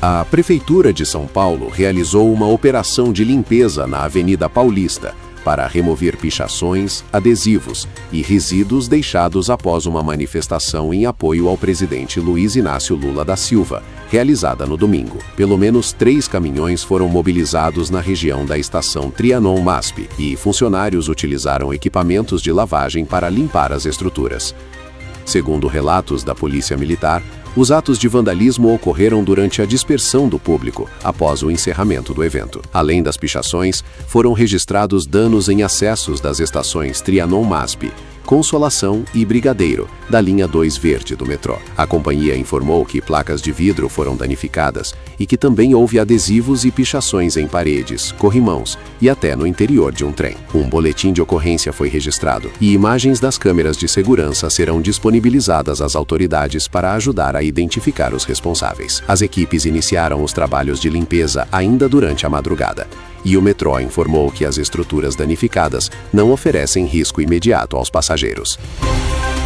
A Prefeitura de São Paulo realizou uma operação de limpeza na Avenida Paulista para remover pichações, adesivos e resíduos deixados após uma manifestação em apoio ao presidente Luiz Inácio Lula da Silva, realizada no domingo. Pelo menos 3 caminhões foram mobilizados na região da estação Trianon-MASP e funcionários utilizaram equipamentos de lavagem para limpar as estruturas. Segundo relatos da Polícia Militar, os atos de vandalismo ocorreram durante a dispersão do público, após o encerramento do evento. Além das pichações, foram registrados danos em acessos das estações Trianon-MASP, Consolação e Brigadeiro, da linha 2 verde do metrô. A companhia informou que placas de vidro foram danificadas e que também houve adesivos e pichações em paredes, corrimãos e até no interior de um trem. Um boletim de ocorrência foi registrado e imagens das câmeras de segurança serão disponibilizadas às autoridades para ajudar a identificar os responsáveis. As equipes iniciaram os trabalhos de limpeza ainda durante a madrugada. E o metrô informou que as estruturas danificadas não oferecem risco imediato aos passageiros.